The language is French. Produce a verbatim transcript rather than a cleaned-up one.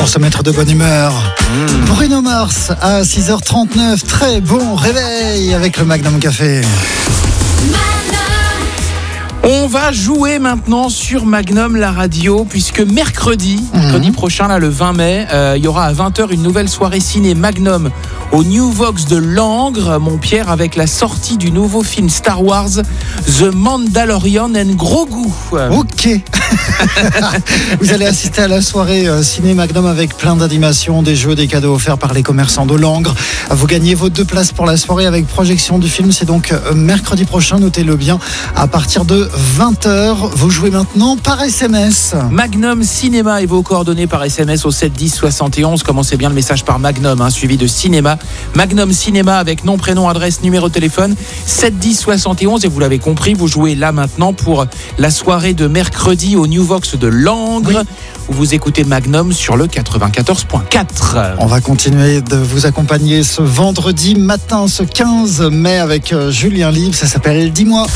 pour se mettre de bonne humeur. Mmh. Bruno Mars à six heures trente-neuf. Très bon réveil avec le Magnum Café. On va jouer maintenant sur Magnum la radio, puisque mercredi, mmh. mercredi prochain, là, le vingt mai, euh, il y aura à vingt heures une nouvelle soirée ciné Magnum au New Vox de Langres, mon Pierre, avec la sortie du nouveau film Star Wars, The Mandalorian and Grogu. Ok. Vous allez assister à la soirée euh, ciné Magnum avec plein d'animations, des jeux, des cadeaux offerts par les commerçants de Langres. Vous gagnez vos deux places pour la soirée avec projection du film. C'est donc euh, mercredi prochain, notez-le bien, à partir de vingt heures. Vous jouez maintenant par S M S. Magnum Cinéma et vos coordonnées par S M S au sept dix soixante et onze. Commencez bien le message par Magnum, hein, suivi de Cinéma. Magnum Cinéma avec nom, prénom, adresse, numéro de téléphone sept dix soixante et onze. Et vous l'avez compris, vous jouez là maintenant pour la soirée de mercredi au New Vox de Langres, oui. où vous écoutez Magnum sur le quatre-vingt-quatorze virgule quatre. On va continuer de vous accompagner ce vendredi matin, ce quinze mai, avec Julien Libre. Ça s'appelle Dis-moi.